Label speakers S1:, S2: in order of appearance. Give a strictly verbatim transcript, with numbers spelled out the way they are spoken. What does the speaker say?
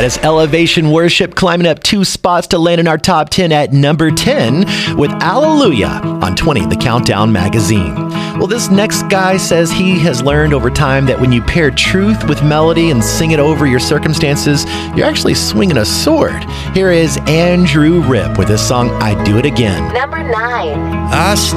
S1: That is Elevation Worship climbing up two spots to land in our top ten at number ten with Alleluia on twenty, the Countdown magazine. Well, this next guy says he has learned over time that when you pair truth with melody and sing it over your circumstances, you're actually swinging a sword. Here is Andrew Ripp with his song, I Do It Again.
S2: Number nine.
S3: I